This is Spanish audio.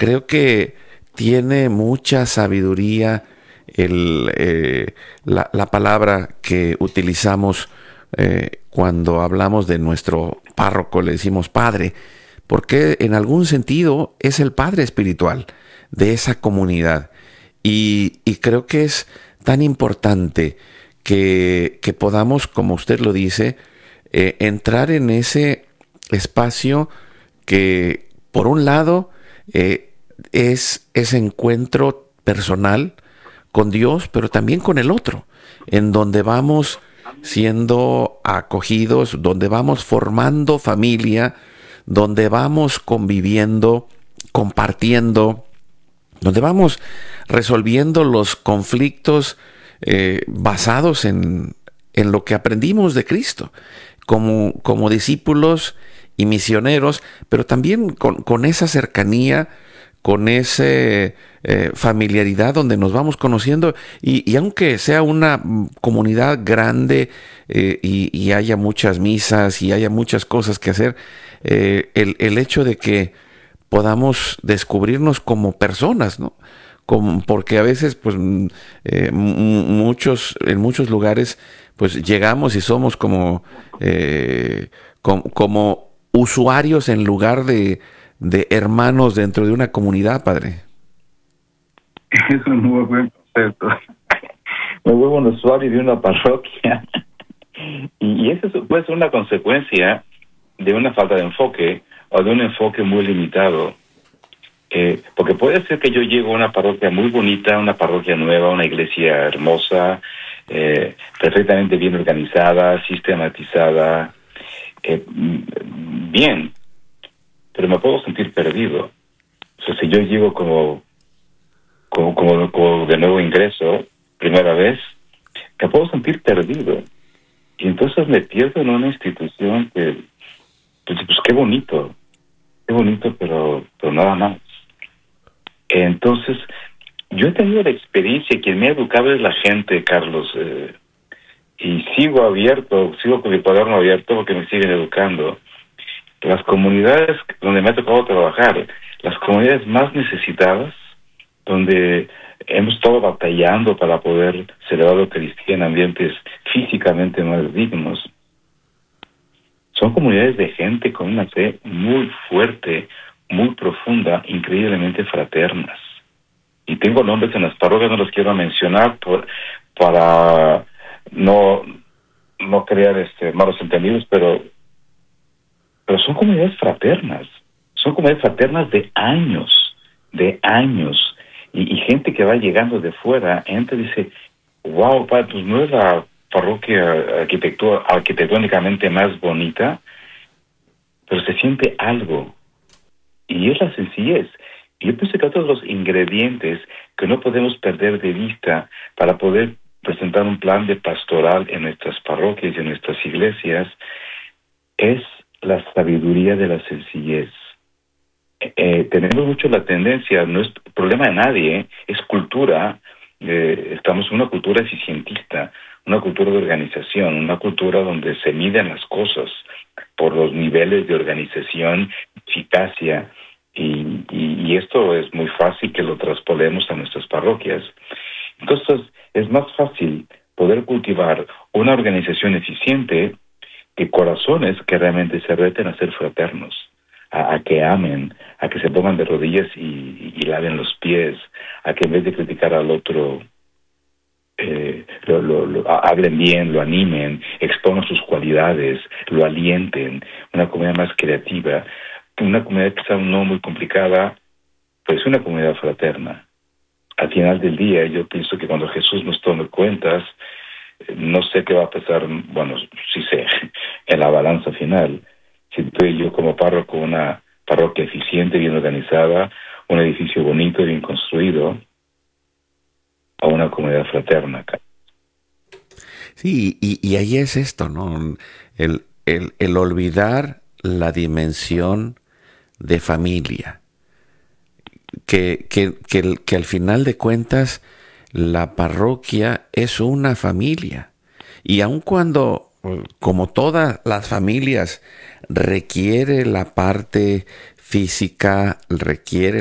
creo que tiene mucha sabiduría la palabra que utilizamos cuando hablamos de nuestro párroco, le decimos padre, porque en algún sentido es el padre espiritual de esa comunidad. Y creo que es tan importante que podamos, como usted lo dice, entrar en ese espacio que, por un lado, es ese encuentro personal con Dios, pero también con el otro, en donde vamos siendo acogidos, donde vamos formando familia, donde vamos conviviendo, compartiendo, donde vamos resolviendo los conflictos basados en lo que aprendimos de Cristo, como discípulos y misioneros, pero también con esa cercanía, con esa familiaridad donde nos vamos conociendo y aunque sea una comunidad grande y haya muchas misas y haya muchas cosas que hacer, el hecho de que podamos descubrirnos como personas, ¿no? Porque a veces, pues, en muchos lugares, pues llegamos y somos como usuarios en lugar de hermanos dentro de una comunidad, padre. Es un muy buen concepto. Me vuelvo un usuario de una parroquia. Y eso puede ser una consecuencia de una falta de enfoque o de un enfoque muy limitado. Porque puede ser que yo llego a una parroquia muy bonita, una parroquia nueva, una iglesia hermosa, perfectamente bien organizada, sistematizada, bien, pero me puedo sentir perdido. O sea, si yo llego como de nuevo ingreso, primera vez, me puedo sentir perdido. Y entonces me pierdo en una institución que, pues qué bonito, pero nada más. Entonces, yo he tenido la experiencia, quien me ha educado es la gente, Carlos, y sigo con mi cuaderno abierto porque me siguen educando. Las comunidades donde me ha tocado trabajar, las comunidades más necesitadas, donde hemos estado batallando para poder celebrar la Eucaristía en ambientes físicamente más dignos, son comunidades de gente con una fe muy fuerte, muy profunda, increíblemente fraternas. Y tengo nombres en las parroquias, no los quiero mencionar para no crear malos entendidos, pero son comunidades fraternas. Son comunidades fraternas de años. Y gente que va llegando de fuera, entra y dice, wow, padre, pues no es la parroquia arquitectónicamente más bonita, pero se siente algo. Y es la sencillez. Y yo pienso que otros los ingredientes que no podemos perder de vista para poder presentar un plan de pastoral en nuestras parroquias y en nuestras iglesias es la sabiduría de la sencillez. Tenemos mucho la tendencia, no es problema de nadie, es cultura, estamos en una cultura eficientista, una cultura de organización, una cultura donde se miden las cosas por los niveles de organización, eficacia, y esto es muy fácil que lo traspolemos a nuestras parroquias. Entonces, es más fácil poder cultivar una organización eficiente que corazones que realmente se reten a ser fraternos, a que amen, a que se pongan de rodillas y laven los pies, a que en vez de criticar al otro, hablen bien, lo animen, expongan sus cualidades, lo alienten, una comunidad más creativa, una comunidad quizá no muy complicada, pues una comunidad fraterna. Al final del día, yo pienso que cuando Jesús nos tome cuentas, no sé qué va a pasar, bueno, sí sé, en la balanza final. Si estoy yo como párroco, una parroquia eficiente, bien organizada, un edificio bonito, bien construido, a una comunidad fraterna. Sí, y ahí es esto, ¿no? El olvidar la dimensión de familia, que al final de cuentas la parroquia es una familia. Y aun cuando, como todas las familias, requiere la parte física, requiere